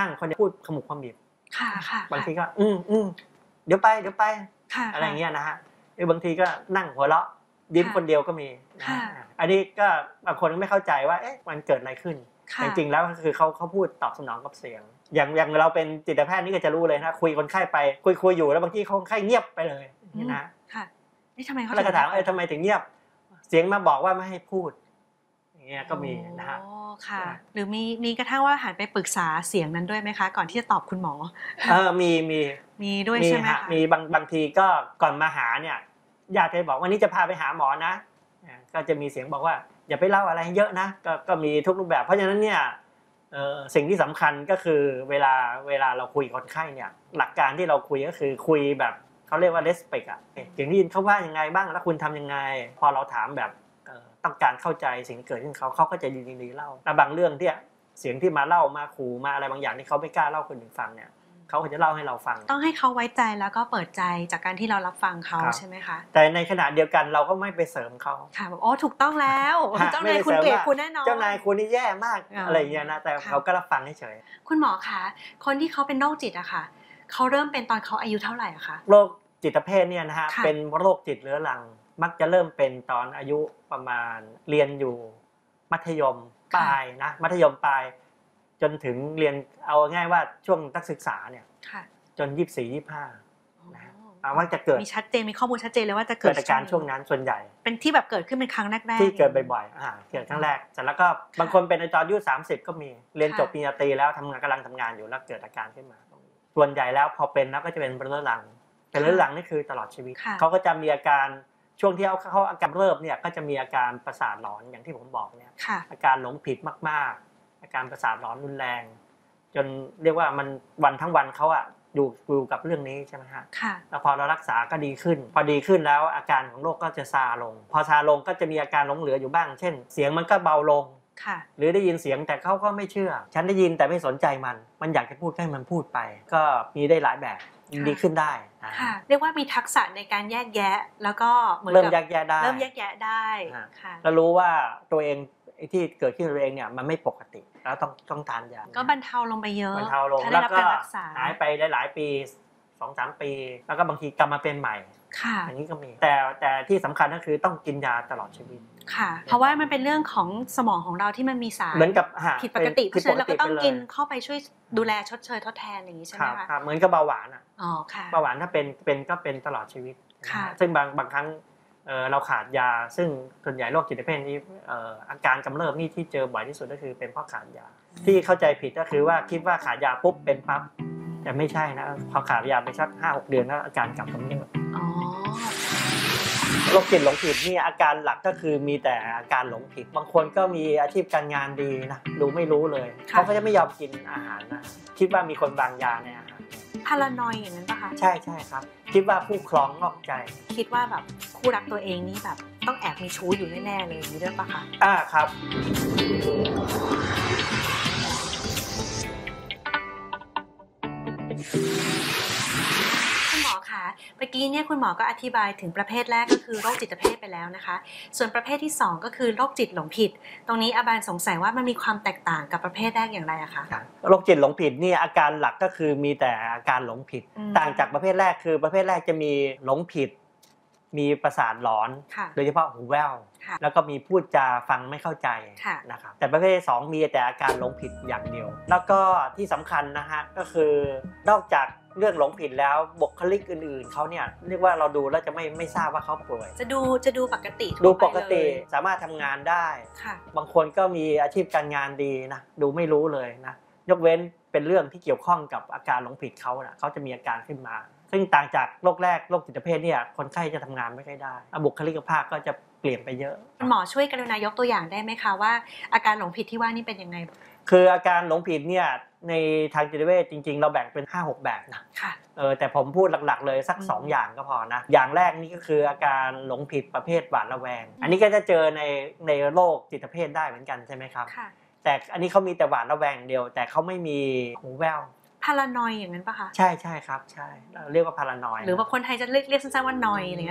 นั่งคนเดียวพูดขมุกขมิบค่ะบางทีก็เดี๋ยวไปอะไรเงี้ยนะฮะบางทีก็นั่งหัวเราะยิ้มคนเดียวก็มีอันนี้ก็บางคนก็ไม่เข้าใจว่าเอ๊ะมันเกิดอะไรขึ้นจริงๆแล้วก็คือเขาพูดตอบสนองกับเสียงอย่างเราเป็นจิตแพทย์นี่ก็จะรู้เลยนะคุยคนไข้ไปคุยอยู่แล้วบางทีคนไข้เงียบไปเลยนะค่ะนี่ทำไมเขาแล้วก็ถามทำไมถึงเงียบเสียงมาบอกว่าไม่ให้พูดอย่างเงี้ยก็มีนะฮะค่ะหรือมีกระทั่งว่าหันไปปรึกษาเสียงนั้นด้วยไหมคะก่อนที่จะตอบคุณหมอมีด้วยใช่ไหมคะมีบางทีก็ก่อนมาหาเนี่ยญาติจะบอกวันนี้จะพาไปหาหมอนะก็จะมีเสียงบอกว่าอย่าไปเล่าอะไรเยอะนะก็มีทุกรูปแบบเพราะฉะนั้นเนี่ยสิ่งที่สำคัญก็คือเวลาเราคุยกับคนไข้เนี่ยหลักการที่เราคุยก็คือคุยแบบเขาเรียกว่า respect อ่ะอย่างที่ยินเขาว่ายังไงบ้างแล้วคุณทำยังไงพอเราถามแบบต้องการเข้าใจสิ่งที่เกิดขึ้นเขาก็จะดีเล่าแต่บางเรื่องที่เสียงที่มาเล่ามาขู่มาอะไรบางอย่างที่เขาไม่กล้าเล่าคนอื่นฟังเนี่ยเขาก็จะเล่าให้เราฟังต้องให้เขาไว้ใจแล้วก็เปิดใจจากการที่เรารับฟังเขาใช่ไหมคะแต่ในขณะเดียวกันเราก็ไม่ไปเสริมเขาค่ะแบบถูกต้องแล้วเจ้านายคุณเกลียดคุณแน่นอนเจ้านายคุณนี่แย่มากอะไรอย่างเงี้ยนะแต่เขาก็รับฟังเฉยคุณหมอคะคนที่เขาเป็นโรคจิตอะค่ะเขาเริ่มเป็นตอนเขาอายุเท่าไหร่อะคะโรคจิตเภทเนี่ยนะฮะเป็นโรคจิตเรื้อรังมักจะเริ่มเป็นตอนอายุประมาณเรียนอยู่มัธยมปลายนะมัธยมปลายจนถึงเรียนเอาง่ายว่าช่วงนักศึกษาเนี่ยจน24-25นะว่าจะเกิดมีชัดเจนมีข้อมูลชัดเจนเลยว่าจะเกิดอาการช่วงนั้นส่วนใหญ่เป็นที่แบบเกิดขึ้นเป็นครั้งแรกที่เกิดบ่อยๆเกิดครั้งแรกเสร็จแล้วก็บางคนเป็นในตอนอายุ30ก็มีเรียนจบปริญญาตรีแล้วกำลังทำงานอยู่แล้วเกิดอาการขึ้นมาส่วนใหญ่แล้วพอเป็นแล้วก็จะเป็นเรื้อรังเป็นเรื้อรังนี่คือตลอดชีวิตเขาก็จะมีอาการช่วงที่เขาอาการเริ่มเนี่ยก็จะมีอาการประสาทหลอนอย่างที่ผมบอกเนี่ยอาการหลงผิดมากๆอาการประสาทหลอนรุนแรงจนเรียกว่ามันวันทั้งวันเขาอยู่กับเรื่องนี้ใช่ไหมฮะแล้วพอเรารักษาก็ดีขึ้นพอดีขึ้นแล้วอาการของโรคก็จะซาลงพอซาลงก็จะมีอาการหลงเหลืออยู่บ้างเช่นเสียงมันก็เบาลงหรือได้ยินเสียงแต่เขาก็ไม่เชื่อฉันได้ยินแต่ไม่สนใจมันอยากจะพูดให้มันพูดไปก็มีได้หลายแบบดีขึ้นได้ค่ะเรียกว่ามีทักษะในการแยกแยะแล้วก็เหมือนกับเริ่มแยกแยะได้ค่ะแล้วรู้ว่าตัวเองที่เกิดขึ้นตัวเองเนี่ยมันไม่ปกติแล้วต้องทานยาก็บรรเทาลงไปเยอะบรรเทาลงแล้วก็หายไปหลายปี 2-3 ปีแล้วก็บางทีกลับมาเป็นใหม่อันนี้ก็มีแต่ที่สำคัญก็คือต้องกินยาตลอดชีวิตค่ะเพราะว่ามันเป็นเรื่องของสมองของเราที่มันมีสารเหมือนกับผิดปกติเพราะฉะนั้นเราก็ต้องกินเข้าไปช่วยดูแลชดเชยทดแทนอย่างนี้ใช่ไหมคะครับเหมือนกับเบาหวานค่ะเบาหวานถ้าเป็นก็เป็นตลอดชีวิตซึ่งบางครั้งเราขาดยาซึ่งส่วนใหญ่โรคจิตเภทนี้อาการกำเริบนี่ที่เจอบ่อยที่สุดก็คือเป็นเพราะขาดยาที่เข้าใจผิดก็คือว่าคิดว่าขาดยาปุ๊บเป็นปั๊บแต่ไม่ใช่นะพอขาดยาไปสัก 5-6 เดือนแล้วอาการกลับมาเรื่อยโรคจิตหลงผิดนี่อาการหลักก็คือมีแต่อาการหลงผิดบางคนก็มีอาชีพการงานดีนะดูไม่รู้เลยเขาก็จะไม่ยอมกินอาหารนะคิดว่ามีคนวางยาในอาหารพารานอยอย่างนั้นป่ะคะใช่ครับคิดว่าผู้ครองนอกใจคิดว่าแบบคู่รักตัวเองนี่แบบต้องแอบมีชู้อยู่แน่ๆเลยมีด้วยป่ะคะครับคุณหมอคะเมื่อกี้เนี่ยคุณหมอก็อธิบายถึงประเภทแรกก็คือโรคจิตเภทไปแล้วนะคะส่วนประเภทที่2ก็คือโรคจิตหลงผิดตรงนี้อาบานสงสัยว่ามันมีความแตกต่างกับประเภทแรกอย่างไรอะคะโรคจิตหลงผิดนี่อาการหลักก็คือมีแต่อาการหลงผิดต่างจากประเภทแรกคือประเภทแรกจะมีหลงผิดมีประสาทหลอนโดยเฉพาะหูแว่วแล้วก็มีพูดจาฟังไม่เข้าใจนะครับแต่ประเภทที่2มีแต่อาการหลงผิดอย่างเดียวแล้วก็ที่สำคัญนะฮะก็คือนอกจากเรื่องหลงผิดแล้วบุคลิกอื่นๆเขาเนี่ยเรียกว่าเราดูแล้วจะไม่ทราบว่าเขาป่วยจะดูปกติสามารถทำงานได้บางคนก็มีอาชีพการงานดีนะดูไม่รู้เลยนะยกเว้นเป็นเรื่องที่เกี่ยวข้องกับอาการหลงผิดเขาจะมีอาการขึ้นมาซึ่งต่างจากโรคแรกโรคจิตเภทเนี่ยคนไข้จะทำงานไม่ค่อยได้บุคลิกภาพก็จะเปลี่ยนไปเยอะคุณหมอช่วยกรุณายกตัวอย่างได้ไหมคะว่าอาการหลงผิดที่ว่านี่เป็นยังไงคืออาการหลงผิดเนี่ยในทางจิตเวชจริงๆเราแบ่งเป็น 5-6 แบบนะแต่ผมพูดหลักๆเลยสัก2อย่างก็พอนะอย่างแรกนี่ก็คืออาการหลงผิดประเภทหวาดระแวงอันนี้ก็จะเจอในโรคจิตเภทได้เหมือนกันใช่ไหมครับแต่อันนี้เขามีแต่หวาดระแวงเดียวแต่เขาไม่มีหูแว่วพารานอยอย่างนั้นป่ะคะใช่ครับใช่เราเรียกว่าพารานอยหรือว่าคนไทยจะเรียกสั้นๆว่านอยอะไร